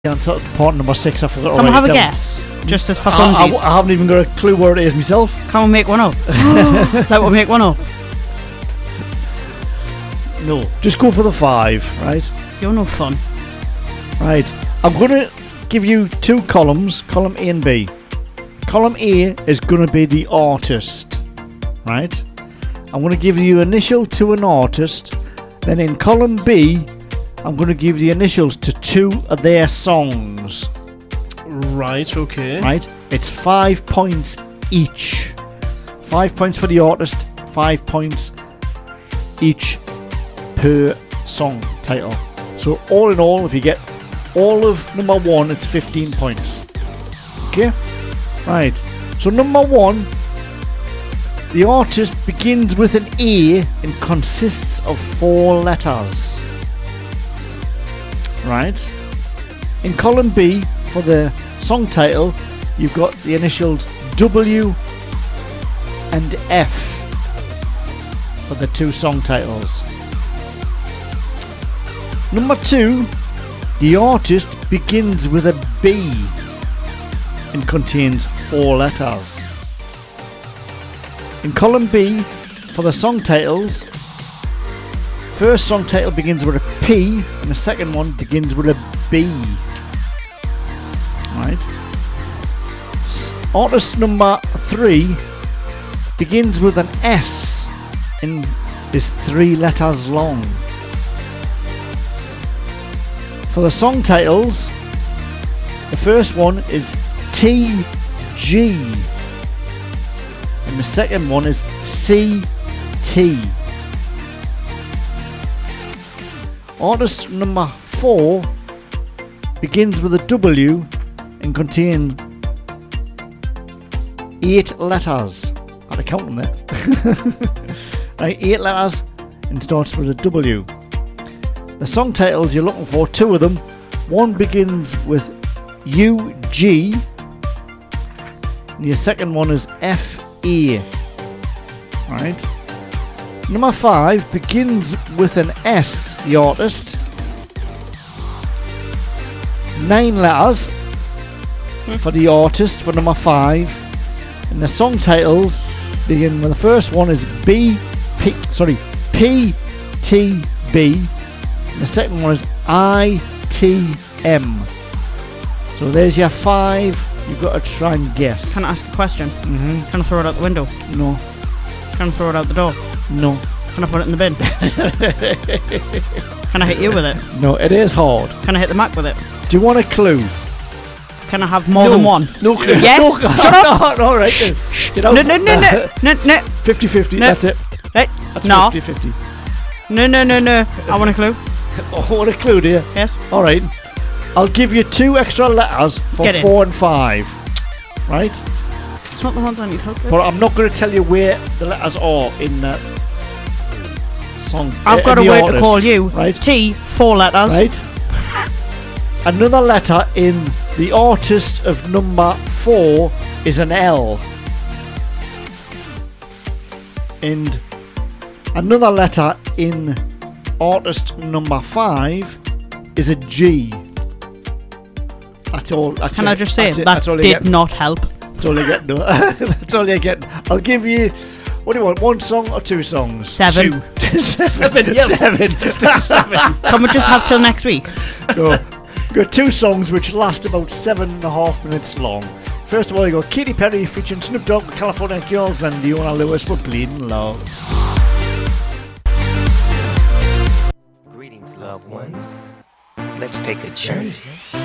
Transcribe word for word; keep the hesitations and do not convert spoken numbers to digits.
on top, part number six. I forgot. Can we have a down. guess? Just as for I, I, funsies. I haven't even got a clue where it is myself. Can we make one up? Like we'll make one up. No. Just go for the five, right? You're no fun. Right. I'm going to give you two columns, column A and B. Column A is going to be the artist, right? I'm going to give you initial to an artist. Then in column B, I'm going to give the initials to two of their songs. Right, okay. Right? It's five points each. Five points for the artist, five points each per song title. So all in all, if you get all of number one, it's fifteen points. Okay? Right. So number one, the artist begins with an A and consists of four letters. Right? In column B, for the song title, you've got the initials W and F for the two song titles. Number two, the artist begins with a B and contains four letters. In column B, for the song titles, first song title begins with a P and the second one begins with a B. Right. Artist number three begins with an S and is three letters long. For the song titles, the first one is T G and the second one is C T. Artist number four begins with a W and contains eight letters. I had to count them there. Right, eight letters and starts with a W. The song titles you're looking for, two of them. One begins with U G and the second one is F E. Right. Number five begins with an S, the artist. Nine letters for the artist for number five. And the song titles begin with the first one is B, P, sorry, P T B. And the second one is I T M. So there's your five. You've got to try and guess. Can I ask a question? Mm-hmm. Can I throw it out the window? No. Can I throw it out the door? No. Can I put it in the bin? Can I hit you with it? No, it is hard. Can I hit the Mac with it? Do you want a clue? Can I have more no. than one? No clue. Yes. No, Shut up. No, all right. Shh. Get out. No, no, no, no, no, no. fifty-fifty, No. that's it. Right. That's No. fifty-fifty. No, no, no, no. I want a clue. Oh, what a clue, dear. Yes. All right. I'll give you two extra letters for Get in. four and five. Right? It's not the ones I need help with. But I'm not going to tell you where the letters are in the song. I've uh, got a the word artist, to call you. Right? T, four letters. Right? Another letter in the artist of number four is an L. And another letter in artist number five is a G. That's all. That's Can it. I just say that's it. that That's all you did get. not help? That's all you get. No. That's all you get. I'll give you. What do you want? One song or two songs? Seven. Two. Seven. Yes. Seven. Seven. Can we just have till next week? No. Got two songs which last about seven and a half minutes long. First of all, you got Katy Perry featuring Snoop Dogg, California Girls, and Leona Lewis with Bleeding Love. Greetings, loved ones. Let's take a journey